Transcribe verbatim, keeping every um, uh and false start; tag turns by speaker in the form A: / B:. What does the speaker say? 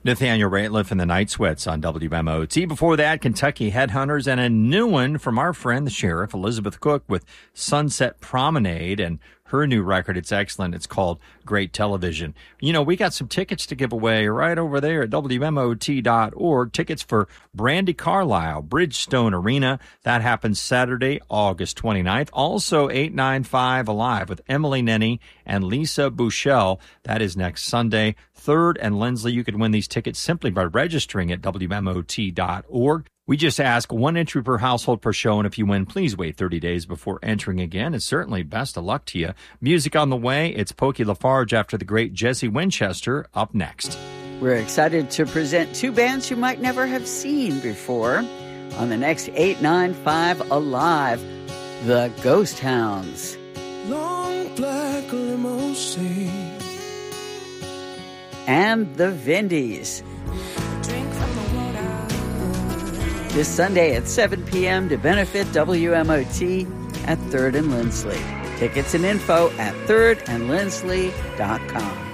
A: Nathaniel Rateliff and the Night Sweats on W M O T. Before that, Kentucky Headhunters, and a new one from our friend, the sheriff, Elizabeth Cook, with Sunset Promenade, and her new record. It's excellent. It's called Great Television. You know, we got some tickets to give away right over there at W M O T dot org. Tickets for Brandi Carlile, Bridgestone Arena. That happens Saturday, August twenty-ninth. Also, eight ninety-five Alive with Emily Nenny and Lisa Bouchel. That is next Sunday. Third and Lindsley. You can win these tickets simply by registering at W M O T dot org. We just ask one entry per household per show, and if you win, please wait thirty days before entering again. And certainly best of luck to you. Music on the way. It's Pokey LaFarge after the great Jesse Winchester up next.
B: We're excited to present two bands you might never have seen before on the next eight ninety-five Alive, the Ghost Hounds.
C: Long black limousine.
B: And the Vindies. This Sunday at seven p.m. to benefit W M O T at third and Lindsley. Tickets and info at third and lindsley dot com.